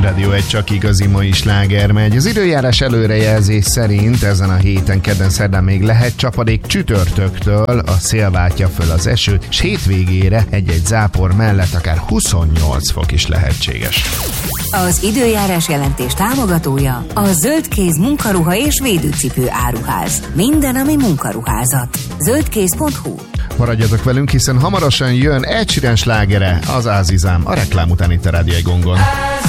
Rádió egy csak igazi mai sláger megy. Az időjárás előrejelzés szerint ezen a héten, kedden, szerdán még lehet csapadék, csütörtöktől a szél váltja föl az esőt, és hétvégére egy-egy zápor mellett akár 28 fok is lehetséges. Az időjárás jelentés támogatója a Zöldkéz munkaruha és védőcipő áruház. Minden, ami munkaruházat. Zöldkéz.hu. Maradjatok velünk, hiszen hamarosan jön Ed Sheeran slágere, az Azizám, a reklám után itt a Rádió egy gongon.